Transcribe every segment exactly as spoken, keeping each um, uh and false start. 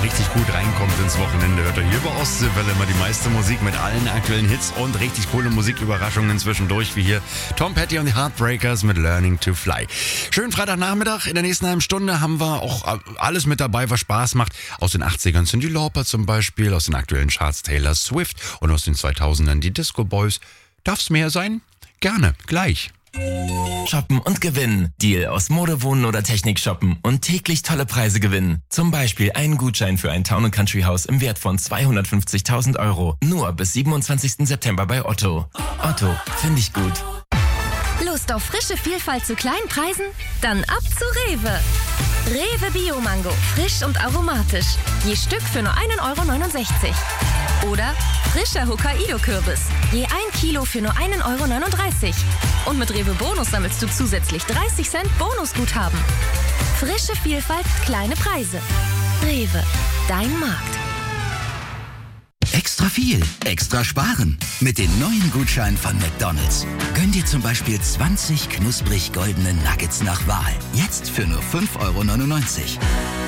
richtig gut reinkommt ins Wochenende, hört ihr hier bei Ostseewelle immer die meiste Musik mit allen aktuellen Hits und richtig coole Musiküberraschungen zwischendurch, wie hier Tom Petty und die Heartbreakers mit Learning to Fly. Schönen Freitagnachmittag, in der nächsten halben Stunde haben wir auch alles mit dabei, was Spaß macht. Aus den achtzigern Cyndi Lauper zum Beispiel, aus den aktuellen Charts Taylor Swift und aus den zweitausendern die Disco Boys. Darf's mehr sein? Gerne, gleich. Shoppen und gewinnen. Deal aus Mode, Wohnen oder Technik shoppen und täglich tolle Preise gewinnen. Zum Beispiel einen Gutschein für ein Town and Country Haus im Wert von zweihundertfünfzigtausend Euro. Nur bis siebenundzwanzigsten September bei Otto. Otto, finde ich gut. Lust auf frische Vielfalt zu kleinen Preisen? Dann ab zu Rewe. Rewe Bio-Mango, frisch und aromatisch. Je Stück für nur ein Euro neunundsechzig. Oder frischer Hokkaido-Kürbis. Je ein Kilo für nur ein Euro neununddreißig. Und mit Rewe Bonus sammelst du zusätzlich dreißig Cent Bonusguthaben. Frische Vielfalt, kleine Preise. Rewe, dein Markt. Extra viel, extra sparen. Mit den neuen Gutscheinen von McDonald's. Gönn dir zum Beispiel zwanzig knusprig goldene Nuggets nach Wahl. Jetzt für nur fünf Euro neunundneunzig.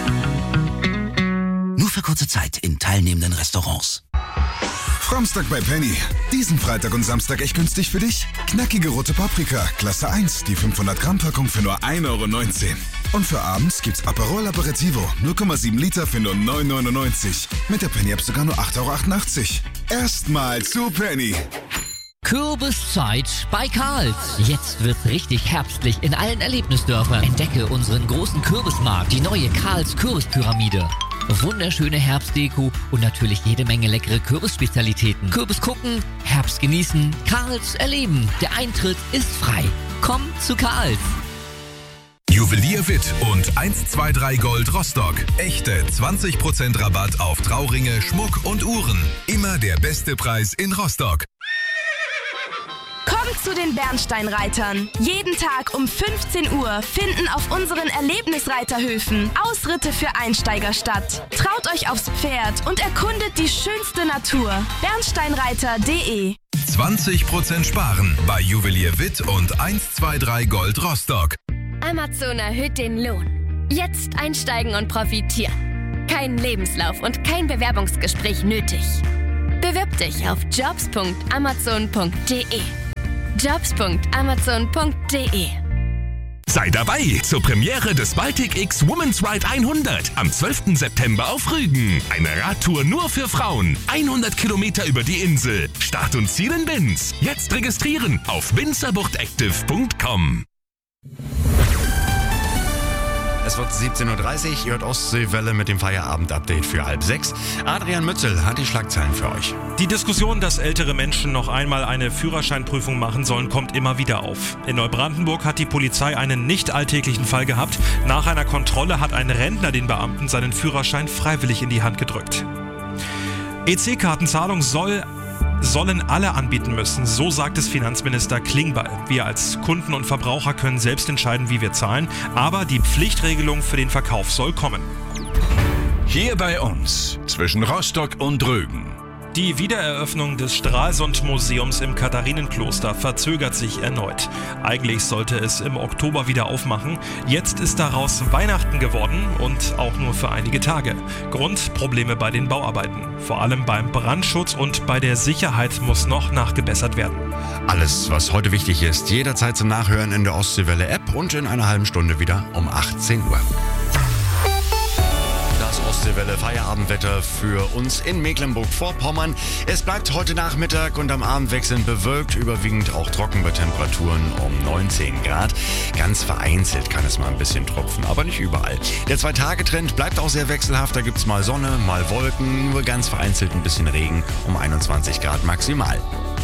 Nur für kurze Zeit in teilnehmenden Restaurants. Framstag bei Penny. Diesen Freitag und Samstag echt günstig für dich. Knackige rote Paprika, Klasse eins, die fünfhundert Gramm Packung für nur ein Euro neunzehn. Und für abends gibt's Aperol Aperitivo, null Komma sieben Liter für nur neun Euro neunundneunzig. Mit der Penny App sogar nur acht Euro achtundachtzig. Erstmal zu Penny. Kürbiszeit bei Karls. Jetzt wird's richtig herbstlich in allen Erlebnisdörfern. Entdecke unseren großen Kürbismarkt, die neue Karls Kürbispyramide. Wunderschöne Herbstdeko und natürlich jede Menge leckere Kürbisspezialitäten. Kürbis gucken, Herbst genießen, Karls erleben. Der Eintritt ist frei. Komm zu Karls. Juwelier Witt und eins zwei drei Gold Rostock. Echte zwanzig Prozent Rabatt auf Trauringe, Schmuck und Uhren. Immer der beste Preis in Rostock. Kommt zu den Bernsteinreitern. Jeden Tag um fünfzehn Uhr finden auf unseren Erlebnisreiterhöfen Ausritte für Einsteiger statt. Traut euch aufs Pferd und erkundet die schönste Natur. bernsteinreiter punkt de zwanzig Prozent sparen bei Juwelier Witt und eins zwei drei Gold Rostock. Amazon erhöht den Lohn. Jetzt einsteigen und profitieren. Kein Lebenslauf und kein Bewerbungsgespräch nötig. Bewirb dich auf jobs punkt amazon punkt de. jobs punkt amazon punkt de. Sei dabei zur Premiere des Baltic X Women's Ride hundert am zwölften September auf Rügen. Eine Radtour nur für Frauen. hundert Kilometer über die Insel. Start und Ziel in Binz. Jetzt registrieren auf binzerbuchtactive punkt com. Es wird siebzehn Uhr dreißig, ihr hört Ostseewelle mit dem Feierabend-Update für halb sechs. Adrian Mützel hat die Schlagzeilen für euch. Die Diskussion, dass ältere Menschen noch einmal eine Führerscheinprüfung machen sollen, kommt immer wieder auf. In Neubrandenburg hat die Polizei einen nicht alltäglichen Fall gehabt. Nach einer Kontrolle hat ein Rentner den Beamten seinen Führerschein freiwillig in die Hand gedrückt. E C-Kartenzahlung soll... sollen alle anbieten müssen, so sagt es Finanzminister Klingbeil. Wir als Kunden und Verbraucher können selbst entscheiden, wie wir zahlen, aber die Pflichtregelung für den Verkauf soll kommen. Hier bei uns, zwischen Rostock und Rügen. Die Wiedereröffnung des Stralsund-Museums im Katharinenkloster verzögert sich erneut. Eigentlich sollte es im Oktober wieder aufmachen. Jetzt ist daraus Weihnachten geworden und auch nur für einige Tage. Grund: Probleme bei den Bauarbeiten. Vor allem beim Brandschutz und bei der Sicherheit muss noch nachgebessert werden. Alles, was heute wichtig ist, jederzeit zum Nachhören in der Ostseewelle-App und in einer halben Stunde wieder um achtzehn Uhr. Das Ostseewelle Feierabendwetter für uns in Mecklenburg-Vorpommern. Es bleibt heute Nachmittag und am Abend wechselnd bewölkt, überwiegend auch trocken bei Temperaturen um neunzehn Grad. Ganz vereinzelt kann es mal ein bisschen tropfen, aber nicht überall. Der Zwei-Tage-Trend bleibt auch sehr wechselhaft. Da gibt es mal Sonne, mal Wolken, nur ganz vereinzelt ein bisschen Regen um einundzwanzig Grad maximal.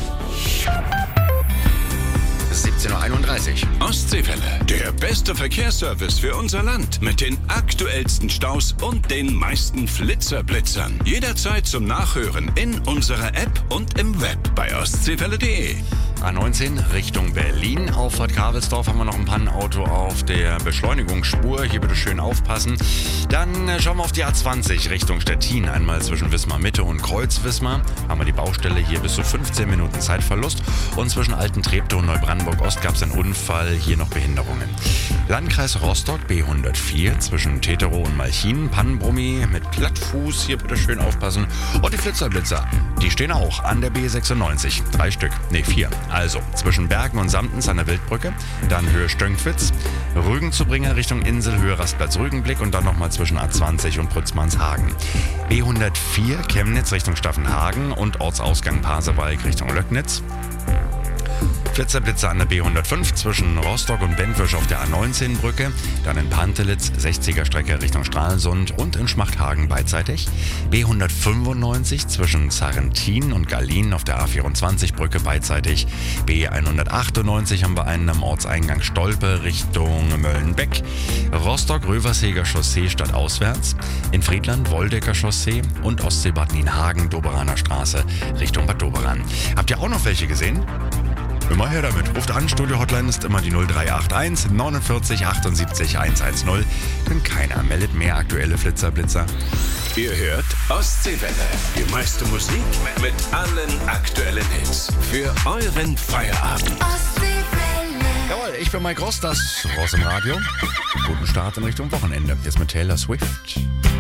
siebzehn Uhr einunddreißig. Ostseewelle, der beste Verkehrsservice für unser Land. Mit den aktuellsten Staus und den meisten Flitzerblitzern. Jederzeit zum Nachhören in unserer App und im Web bei ostseewelle punkt de. A neunzehn Richtung Berlin. Auffahrt Karlsdorf haben wir noch ein Pannenauto auf der Beschleunigungsspur. Hier bitte schön aufpassen. Dann äh, schauen wir auf die A zwanzig Richtung Stettin. Einmal zwischen Wismar Mitte und Kreuz-Wismar haben wir die Baustelle hier bis zu fünfzehn Minuten Zeitverlust. Und zwischen Alten-Treptow und Neubrandenburg-Ost gab es einen Unfall. Hier noch Behinderungen. Landkreis Rostock B hundertvier zwischen Teterow und Malchin. Pannenbrummi mit Plattfuß. Hier bitte schön aufpassen. Und die Flitzerblitzer, die stehen auch an der B sechsundneunzig. Drei Stück. Ne, vier. Also zwischen Bergen und Samtens an der Wildbrücke. Dann Höhe Stönckwitz. Rügenzubringer Richtung Insel, Höhe Rastplatz Rügenblick. Und dann nochmal zwischen A zwanzig und Prützmannshagen. B hundertvier Chemnitz Richtung Staffenhagen und Ortsausgang Pasewalk Richtung Löcknitz. Flitzerblitzer an der B hundertfünf zwischen Rostock und Bentwisch auf der A neunzehn Brücke, dann in Pantelitz sechziger Strecke Richtung Stralsund und in Schmachthagen beidseitig. B hundertfünfundneunzig zwischen Sarrentin und Gallien auf der A vierundzwanzig Brücke beidseitig. B hundertachtundneunzig haben wir einen am Ortseingang Stolpe Richtung Möllenbeck. Rostock-Röversheger Chaussee stadtauswärts. In Friedland Woldecker Chaussee und Ostseebad Nienhagen Doberaner Straße Richtung Bad Doberan. Habt ihr auch noch welche gesehen? Immer her damit. Ruft an, Studio-Hotline ist immer die null drei acht eins neunundvierzig achtundsiebzig hundertzehn. Denn keiner meldet mehr aktuelle Flitzerblitzer. Ihr hört Ostseewelle. Die meiste Musik mit allen aktuellen Hits. Für euren Feierabend. Ostseewelle. Jawohl, ich bin Mike Ross, das Ross im Radio. Guten Start in Richtung Wochenende. Jetzt mit Taylor Swift.